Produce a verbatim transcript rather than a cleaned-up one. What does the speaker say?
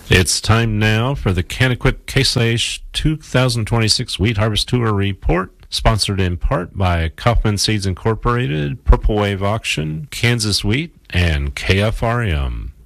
It's time now for the Canaquit Case IH two thousand twenty-six Wheat Harvest Tour Report, sponsored in part by Kaufman Seeds Incorporated, Purple Wave Auction, Kansas Wheat, and K F R M.